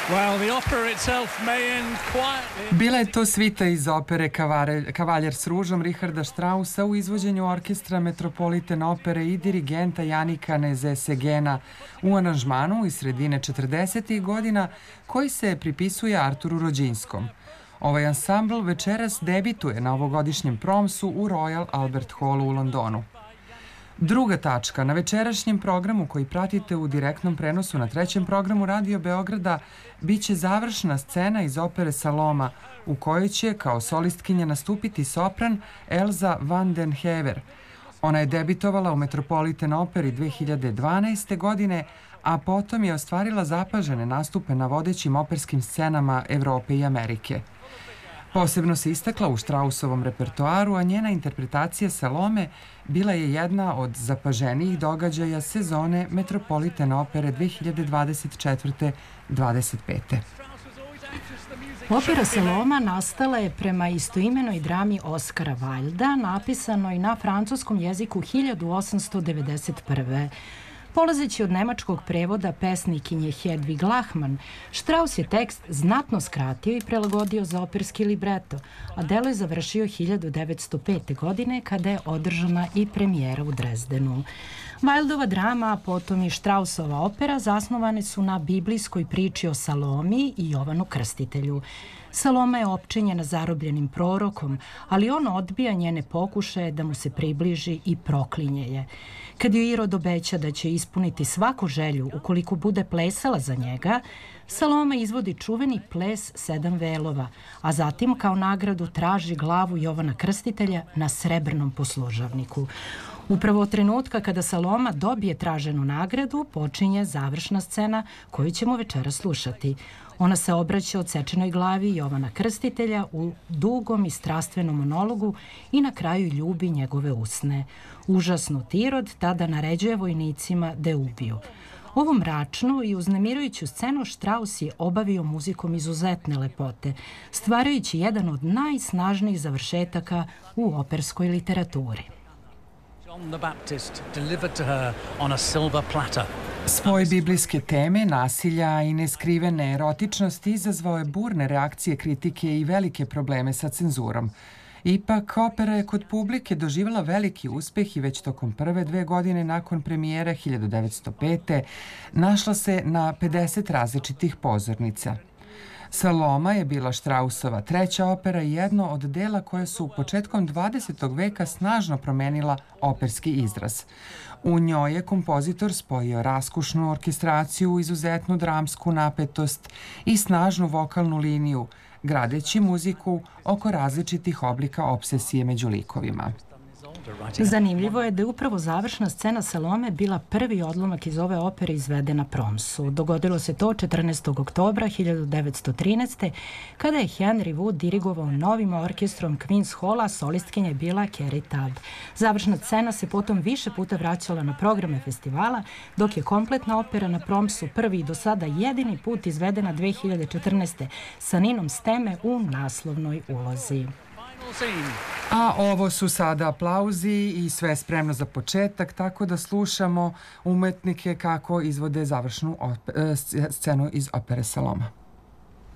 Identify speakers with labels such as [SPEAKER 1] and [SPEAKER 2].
[SPEAKER 1] Bila je to svita iz opere Kavaljer s ružom Richarda Straussa u izvođenju orkestra Metropolitan opere i dirigenta Janika Nezesegena u aranžmanu iz sredine 40. godina koji se pripisuje Arturu Rođinskom. Ovaj ansambl večeras debituje na ovogodišnjem promsu u Royal Albert Hallu u Londonu. Druga tačka na večerašnjem programu koji pratite u direktnom prenosu na trećem programu Radio Beograda biće završna scena iz opere Saloma u kojoj će kao solistkinja nastupiti sopran Elza van den Hever. Ona je debitovala u Metropolitan operi 2012. godine, a potom je ostvarila zapažene nastupe na vodećim operskim scenama Evrope i Amerike. Posebno se istakla u Straussovom repertoaru, a njena interpretacija Salome bila je jedna od zapaženijih događaja sezone Metropolitan opere 2024-25.
[SPEAKER 2] Opera Saloma nastala je prema istoimenoj drami Oskara Wilda, napisanoj na francuskom jeziku 1891. Polazeći od nemačkog prevoda pesnikinje Hedvig Lachmann, Strauss je tekst znatno skratio i prelagodio za operski libreto, a delo je završio 1905. godine kada je održana i premijera u Drezdenu. Wildova drama, a potom i Straussova opera zasnovane su na biblijskoj priči o Salomi i Jovanu Krstitelju. Saloma je opčinjena zarobljenim prorokom, ali on odbija njene pokušaje da mu se približi i proklinje je. Kad joj Irod obeća da će ispuniti svaku želju ukoliko bude plesala za njega, Saloma izvodi čuveni ples 7 velova, a zatim kao nagradu traži glavu Jovana Krstitelja na srebrnom poslužavniku. Upravo od trenutka kada Saloma dobije traženu nagradu, počinje završna scena koju ćemo večeras slušati. Ona se obraća odsečenoj glavi Jovana Krstitelja u dugom i strastvenom monologu i na kraju ljubi njegove usne. Užasnut Irod tada naređuje vojnicima da je ubiju. Ovu mračnu i uznemirujuću scenu Strauss je obavio muzikom izuzetne lepote, stvarajući jedan od najsnažnijih završetaka u operskoj literaturi.
[SPEAKER 1] Spoj biblijske teme, nasilja i neskrivene erotičnosti izazvao je burne reakcije kritike i velike probleme sa cenzurom. Ipak, opera je kod publike doživjela veliki uspeh i već tokom prve 2 godine nakon premijere 1905. našla se na 50 različitih pozornica. Saloma je bila Straussova treća opera i jedno od dela koje su početkom 20. veka snažno promenila operski izraz. U njoj je kompozitor spojio raskušnu orkestraciju, izuzetnu dramsku napetost i snažnu vokalnu liniju, gradeći muziku oko različitih oblika obsesije među likovima.
[SPEAKER 2] Zanimljivo je da je upravo završna scena Salome bila prvi odlomak iz ove opere izveden na promsu. Dogodilo se to 14. oktobra 1913. kada je Henry Wood dirigovao novim orkestrom Queen's Halla, solistkinja je bila Carrie Tabb. Završna scena se potom više puta vraćala na programe festivala, dok je kompletna opera na promsu prvi i do sada jedini put izvedena 2014. sa Ninom Steme u naslovnoj ulozi.
[SPEAKER 1] A ovo su sada aplauzi i sve spremno za početak, tako da slušamo umetnike kako izvode završnu scenu iz opere Saloma.